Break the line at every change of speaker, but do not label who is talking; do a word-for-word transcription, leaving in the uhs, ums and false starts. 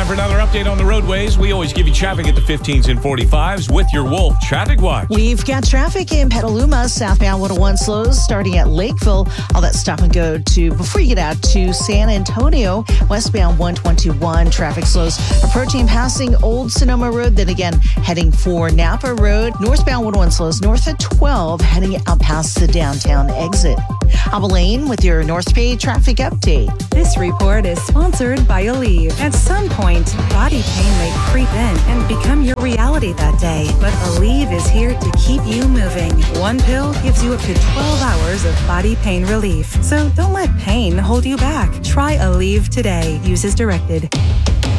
for another update on the roadways. We always give you traffic at the fifteens and forty-fives with your Wolf Traffic Watch.
We've got traffic in Petaluma, southbound one oh one slows, starting at Lakeville. All that stop and go to, before you get out to San Antonio, westbound one twenty-one, traffic slows approaching passing Old Sonoma Road, then again heading for Napa Road. Northbound one oh one slows north at twelve, heading out past the downtown exit. I'm Elaine with your North Bay traffic update.
This report is sponsored by Aleve. At some point, body pain may creep in and become your reality that day. But Aleve is here to keep you moving. One pill gives you up to twelve hours of body pain relief. So don't let pain hold you back. Try Aleve today. Use as directed.